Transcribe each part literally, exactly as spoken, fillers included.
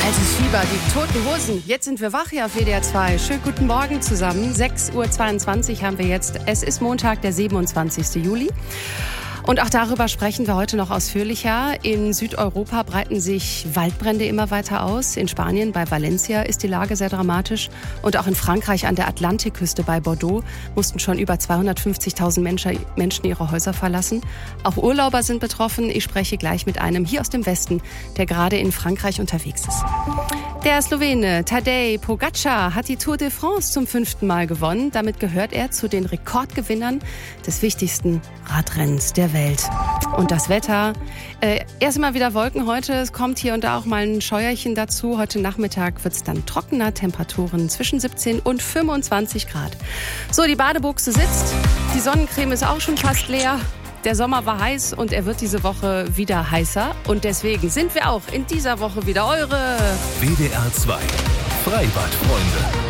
Altes Fieber, die Toten Hosen. Jetzt sind wir wach hier auf W D R zwei. Schönen guten Morgen zusammen. sechs Uhr zweiundzwanzig haben wir jetzt. Es ist Montag, der siebenundzwanzigsten Juli. Und auch darüber sprechen wir heute noch ausführlicher. In Südeuropa breiten sich Waldbrände immer weiter aus. In Spanien bei Valencia ist die Lage sehr dramatisch. Und auch in Frankreich an der Atlantikküste bei Bordeaux mussten schon über zweihundertfünfzigtausend Menschen ihre Häuser verlassen. Auch Urlauber sind betroffen. Ich spreche gleich mit einem hier aus dem Westen, der gerade in Frankreich unterwegs ist. Der Slowene Tadej Pogačar hat die Tour de France zum fünften Mal gewonnen. Damit gehört er zu den Rekordgewinnern des wichtigsten Radrennens der Welt. Und das Wetter, äh, erst immer wieder Wolken heute, es kommt hier und da auch mal ein Scheuerchen dazu. Heute Nachmittag wird es dann trockener, Temperaturen zwischen siebzehn und fünfundzwanzig Grad. So, die Badebuchse sitzt, die Sonnencreme ist auch schon fast leer. Der Sommer war heiß und er wird diese Woche wieder heißer. Und deswegen sind wir auch in dieser Woche wieder eure W D R zwei Freibadfreunde.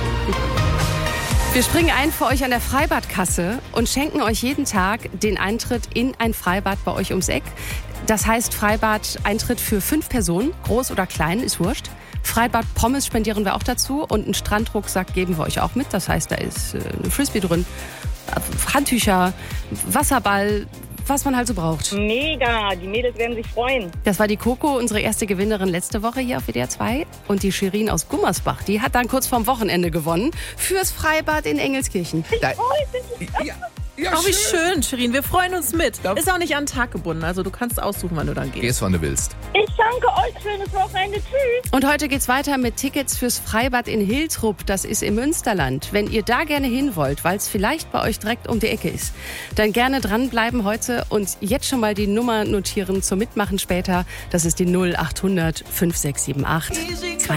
Wir springen ein für euch an der Freibadkasse und schenken euch jeden Tag den Eintritt in ein Freibad bei euch ums Eck. Das heißt Freibad-Eintritt für fünf Personen, groß oder klein, ist wurscht. Freibad Pommes spendieren wir auch dazu und einen Strandrucksack geben wir euch auch mit. Das heißt, da ist eine Frisbee drin, Handtücher, Wasserball, was man halt so braucht. Mega, die Mädels werden sich freuen. Das war die Coco, unsere erste Gewinnerin letzte Woche hier auf W D R zwei. Und die Shirin aus Gummersbach, die hat dann kurz vorm Wochenende gewonnen fürs Freibad in Engelskirchen. Da, Ja, ja, Oh, wie schön, Shirin. Wir freuen uns mit. Ist auch nicht an den Tag gebunden. Also du kannst aussuchen, wann du dann gehst. Gehst, wann du willst. ich danke euch, schönes Wochenende. Tschüss. Und heute geht's weiter mit Tickets fürs Freibad in Hiltrup. Das ist im Münsterland. Wenn ihr da gerne hin wollt, weil es vielleicht bei euch direkt um die Ecke ist, dann gerne dranbleiben heute und jetzt schon mal die Nummer notieren zum Mitmachen später. Das ist die null acht hundert fünf sechs sieben acht zwei.